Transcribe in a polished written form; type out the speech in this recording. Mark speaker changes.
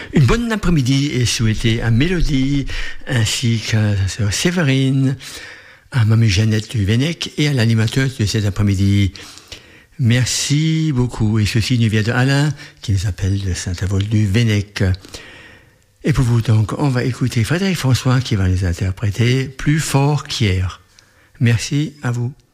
Speaker 1: Une bonne après-midi est souhaitée à Mélodie, ainsi qu'à sa sœur Séverine, à Mamie Jeannette du Vennec et à l'animateur de cet après-midi. Merci beaucoup. Et ceci nous vient de Alain, qui nous appelle de Saint-Avold du Vennec. Et pour vous donc, on va écouter Frédéric François qui va les interpréter plus fort qu'hier. Merci à vous.